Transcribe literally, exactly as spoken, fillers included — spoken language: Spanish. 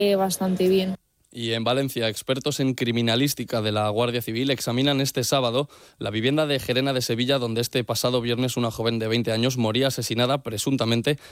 bastante bien. Y en Valencia, expertos en criminalística de la Guardia Civil examinan este sábado la vivienda de Gerena de Sevilla, donde este pasado viernes una joven de veinte años moría asesinada presuntamente